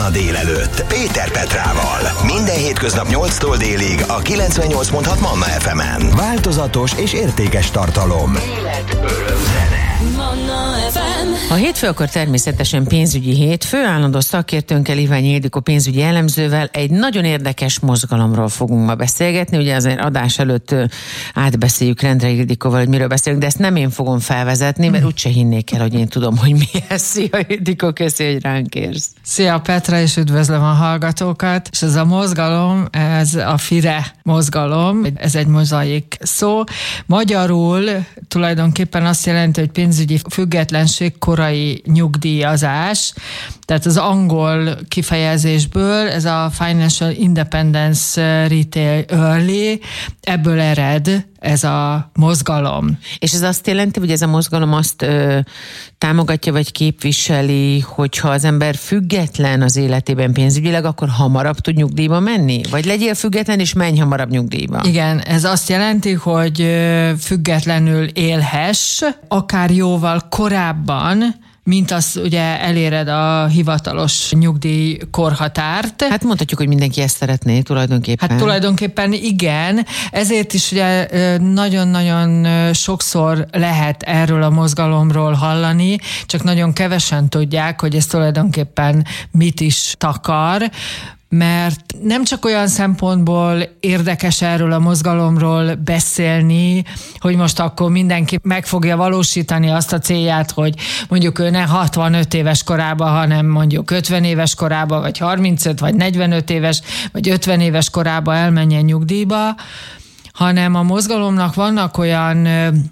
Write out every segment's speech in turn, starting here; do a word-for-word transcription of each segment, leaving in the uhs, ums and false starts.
Manna délelőtt Péter Petrával. Minden hétköznap nyolctól délig a kilencvennyolc pont hat Manna ef emen. Változatos és értékes tartalom. Élet, öröm, zene. Manna ef em. A hétfő akkor természetesen pénzügyi hét. Főállandó szakértőnkkel, Iványi Ildikó pénzügyi elemzővel egy nagyon érdekes mozgalomról fogunk ma beszélgetni. Ugye azért adás előtt átbeszéljük Rendre Ildikóval, hogy miről beszélünk, de ezt nem én fogom felvezetni, mert úgyse hinnék el, hogy én tudom, hogy mi ez. Szia Ildikó, köszi, hogy ránk érsz. Szia Petra, és üdvözlöm a hallgatókat. És ez a mozgalom, ez a FIRE mozgalom, ez egy mozaik szó. Magyarul tulajdonképpen azt jelenti, hogy pénzügyi függetlenség, korai nyugdíjazás. Tehát az angol kifejezésből ez a Financial Independence Retail Early, ebből ered ez a mozgalom. És ez azt jelenti, hogy ez a mozgalom azt ö, támogatja vagy képviseli, hogyha az ember független az életében pénzügyileg, akkor hamarabb tud nyugdíjba menni? Vagy legyél független és menj hamarabb nyugdíjba? Igen, ez azt jelenti, hogy függetlenül élhess, akár jóval korábban, mint azt ugye eléred a hivatalos nyugdíjkorhatárt. Hát mondhatjuk, hogy mindenki ezt szeretné tulajdonképpen. Hát tulajdonképpen igen, ezért is ugye nagyon-nagyon sokszor lehet erről a mozgalomról hallani, csak nagyon kevesen tudják, hogy ez tulajdonképpen mit is takar, mert nem csak olyan szempontból érdekes erről a mozgalomról beszélni, hogy most akkor mindenki meg fogja valósítani azt a célját, hogy mondjuk ő ne hatvanöt éves korában, hanem mondjuk ötven éves korában, vagy harmincöt, vagy negyvenöt éves, vagy ötven éves korában elmenjen nyugdíjba, hanem a mozgalomnak vannak olyan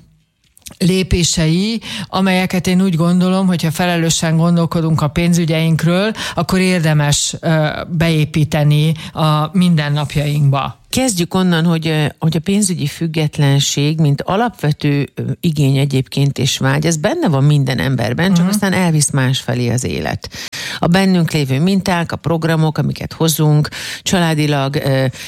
lépései, amelyeket én úgy gondolom, hogyha felelősen gondolkodunk a pénzügyeinkről, akkor érdemes beépíteni a mindennapjainkba. Kezdjük onnan, hogy, hogy a pénzügyi függetlenség, mint alapvető igény egyébként és vágy, ez benne van minden emberben, csak uh-huh. aztán elvisz másfelé az élet. A bennünk lévő minták, a programok, amiket hozunk, családilag,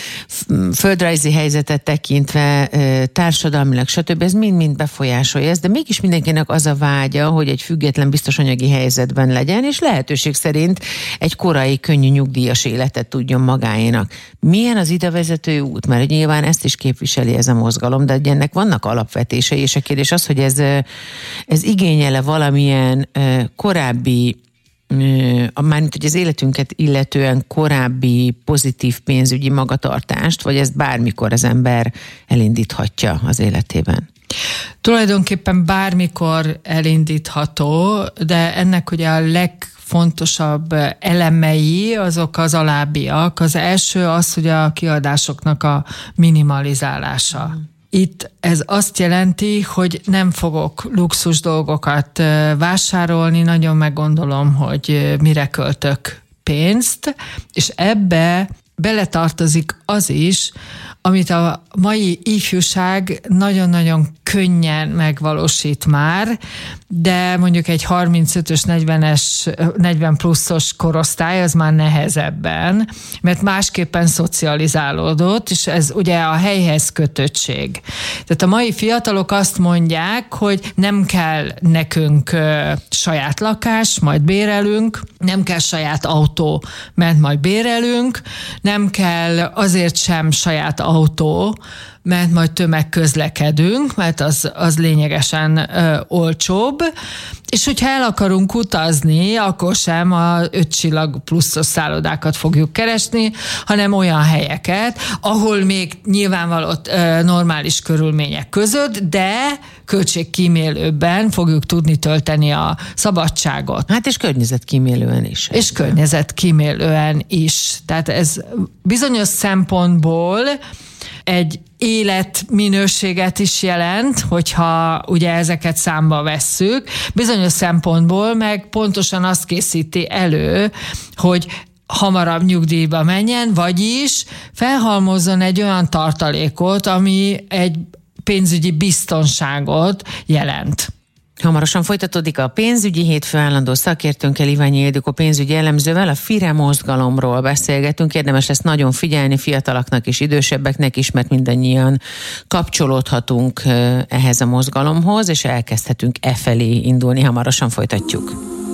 földrajzi helyzetet tekintve, társadalmilag, stb. Ez mind-mind befolyásolja ezt, de mégis mindenkinek az a vágya, hogy egy független, biztos anyagi helyzetben legyen, és lehetőség szerint egy korai, könnyű nyugdíjas életet tudjon magáénak. Milyen az idevezető út, mert nyilván ezt is képviseli ez a mozgalom, de ennek vannak alapvetései, és a kérdés az, hogy ez, ez igényel-e valamilyen korábbi, mármint, hogy az életünket illetően korábbi pozitív pénzügyi magatartást, vagy ezt bármikor az ember elindíthatja az életében? Tulajdonképpen bármikor elindítható, de ennek ugye a leg fontosabb elemei azok az alábbiak. Az első az, hogy a kiadásoknak a minimalizálása. Itt ez azt jelenti, hogy nem fogok luxus dolgokat vásárolni, nagyon meggondolom, hogy mire költök pénzt, és ebbe beletartozik az is, amit a mai ifjúság nagyon-nagyon könnyen megvalósít már, de mondjuk egy harmincötös, negyvenes, negyven pluszos korosztály az már nehezebben, mert másképpen szocializálódott, és ez ugye a helyhez kötöttség. Tehát a mai fiatalok azt mondják, hogy nem kell nekünk saját lakás, majd bérelünk, nem kell saját autó, mert majd bérelünk, nem kell azért sem saját autó, mert majd tömegközlekedünk, mert az, az lényegesen ö, olcsóbb, és hogyha el akarunk utazni, akkor sem a öt csillag pluszos szállodákat fogjuk keresni, hanem olyan helyeket, ahol még nyilvánvaló ö, normális körülmények között, de költségkímélőbben fogjuk tudni tölteni a szabadságot. Hát és környezetkímélően is. És környezetkímélően is. Tehát ez bizonyos szempontból egy életminőséget is jelent, hogyha ugye ezeket számba vesszük. Bizonyos szempontból meg pontosan azt készíti elő, hogy hamarabb nyugdíjba menjen, vagyis felhalmozzon egy olyan tartalékot, ami egy pénzügyi biztonságot jelent. Hamarosan folytatódik a pénzügyi hét, főállandó szakértőnkkel, Iványi Ildikó pénzügyi elemzővel. A FIRE mozgalomról beszélgetünk. Érdemes lesz nagyon figyelni fiataloknak és idősebbeknek is, mert mindannyian kapcsolódhatunk ehhez a mozgalomhoz, és elkezdhetünk e felé indulni. Hamarosan folytatjuk.